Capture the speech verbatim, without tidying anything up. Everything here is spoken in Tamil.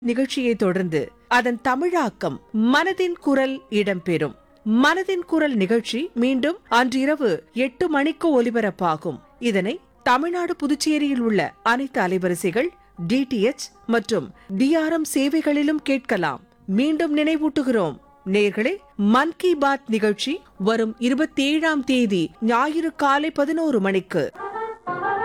நிகழ்ச்சியை தொடர்ந்து அதன் தமிழாக்கம் மனதின் குரல் இடம்பெறும். மனதின் குரல் நிகழ்ச்சி மீண்டும் அன்றிரவு எட்டு மணிக்கு ஒலிபரப்பாகும். இதனை தமிழ்நாடு புதுச்சேரியில் உள்ள அனைத்து அலைவரிசைகள், டிடிஎச் மற்றும் டிஆர்எம் சேவைகளிலும் கேட்கலாம். மீண்டும் நினைவூட்டுகிறோம் நேயர்களே, மன் கி பாத் நிகழ்ச்சி வரும் இருபத்தி ஏழாம் தேதி ஞாயிறு காலை பதினோரு மணிக்கு.